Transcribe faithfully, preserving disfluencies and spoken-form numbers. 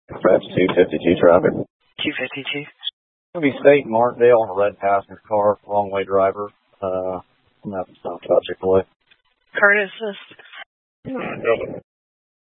Perhaps two fifty-two traffic. two fifty-two. It'll be State Martindale on a red passenger car, wrong way driver. Uh, I'm going to have to stop Chick-fil-A. Curtis,